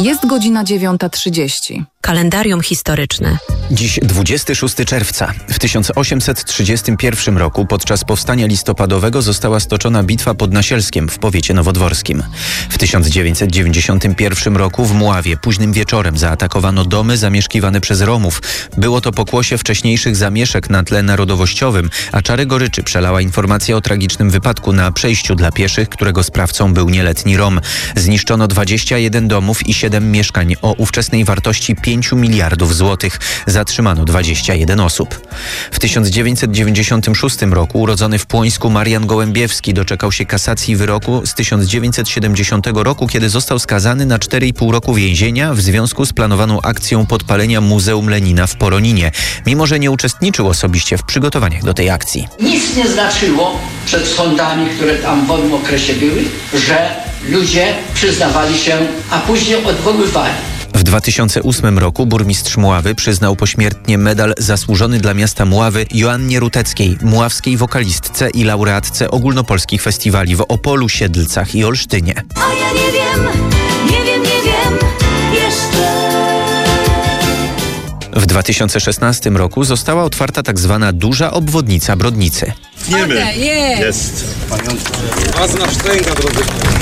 Jest godzina 9:30. Kalendarium historyczne. Dziś 26 czerwca. W 1831 roku podczas powstania listopadowego została stoczona bitwa pod Nasielskiem w powiecie nowodworskim. W 1991 roku w Mławie późnym wieczorem zaatakowano domy zamieszkiwane przez Romów. Było to pokłosie wcześniejszych zamieszek na tle narodowościowym, a czarę goryczy przelała informacja o tragicznym wypadku na przejściu dla pieszych, którego sprawcą był nieletni Rom. Zniszczono 21 domów i 7 mieszkań o ówczesnej wartości 5 miliardów złotych. Zatrzymano 21 osób. W 1996 roku urodzony w Płońsku Marian Gołębiewski doczekał się kasacji wyroku z 1970 roku, kiedy został skazany na 4,5 roku więzienia w związku z planowaną akcją podpalenia Muzeum Lenina w Poroninie, mimo że nie uczestniczył osobiście w przygotowaniach do tej akcji. Nic nie znaczyło przed sądami, które tam w owym okresie były, że ludzie przyznawali się, a później odwoływali. W 2008 roku burmistrz Mławy przyznał pośmiertnie medal zasłużony dla miasta Mławy Joannie Ruteckiej, mławskiej wokalistce i laureatce ogólnopolskich festiwali w Opolu, Siedlcach i Olsztynie. A ja nie wiem jeszcze. W 2016 roku została otwarta tzw. duża obwodnica Brodnicy. Tniemy. Jest. Ważna sztręga, drodzy.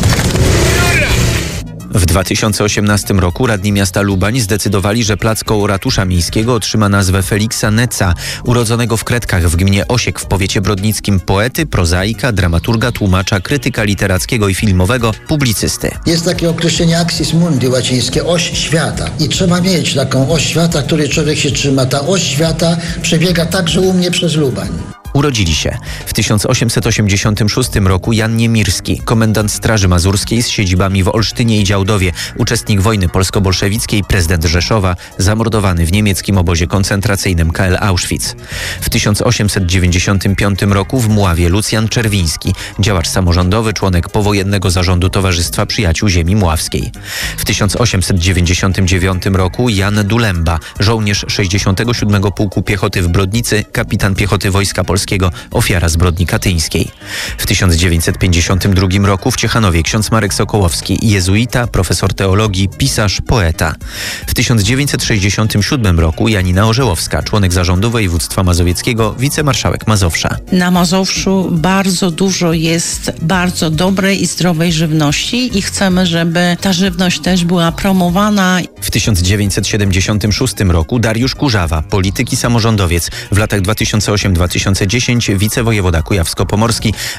W 2018 roku radni miasta Lubań zdecydowali, że plac koło ratusza miejskiego otrzyma nazwę Feliksa Netza, urodzonego w Kredkach w gminie Osiek w powiecie brodnickim poety, prozaika, dramaturga, tłumacza, krytyka literackiego i filmowego, publicysty. Jest takie określenie axis mundi łacińskie, oś świata. I trzeba mieć taką oś świata, której człowiek się trzyma. Ta oś świata przebiega także u mnie przez Lubań. Urodzili się w 1886 roku Jan Niemirski, komendant Straży Mazurskiej z siedzibami w Olsztynie i Działdowie, uczestnik wojny polsko-bolszewickiej, prezydent Rzeszowa, zamordowany w niemieckim obozie koncentracyjnym KL Auschwitz. W 1895 roku w Mławie Lucjan Czerwiński, działacz samorządowy, członek powojennego zarządu Towarzystwa Przyjaciół Ziemi Mławskiej. W 1899 roku Jan Dulemba, żołnierz 67 Pułku Piechoty w Brodnicy, kapitan piechoty Wojska Polskiego, ofiara zbrodni katyńskiej. W 1952 roku w Ciechanowie ksiądz Marek Sokołowski, jezuita, profesor teologii, pisarz, poeta. W 1967 roku Janina Orzełowska, członek zarządu województwa mazowieckiego, wicemarszałek Mazowsza. Na Mazowszu bardzo dużo jest bardzo dobrej i zdrowej żywności i chcemy, żeby ta żywność też była promowana. W 1976 roku Dariusz Kurzawa, polityk i samorządowiec, w latach 2008-2010 wicewojewoda kujawsko-pomorski,